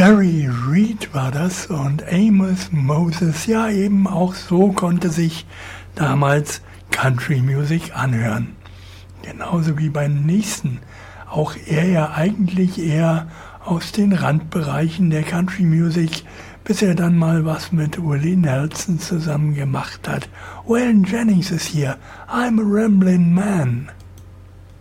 Jerry Reed war das und Amos Moses. Ja, eben auch so konnte sich damals Country Music anhören. Genauso wie beim nächsten. Auch er ja eigentlich eher aus den Randbereichen der Country Music, bis er dann mal was mit Willie Nelson zusammen gemacht hat. Waylon Jennings ist hier. I'm a Ramblin' Man.